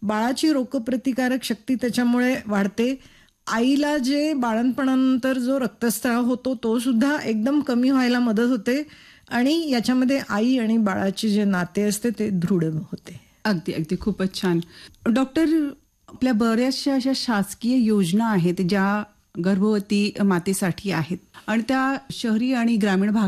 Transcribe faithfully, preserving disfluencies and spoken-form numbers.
बाळाची रोगप्रतिकारक शक्ती त्याच्यामुळे वाढते. आईला जे बाळंतपणानंतर जो रक्तस्राव होतो तो सुद्धा एकदम कमी व्हायला मदत होते आणि याच्यामध्ये आई आणि बाळाचे जे नाते असते ते दृढ होते. अगदी अगदी खूपच छान. डॉक्टर, आपल्या बऱ्याचशा अशा शासकीय योजना आहेत ज्या गर्भवती मातेसाठी आहेत आणि त्या शहरी आणि ग्रामीण भागात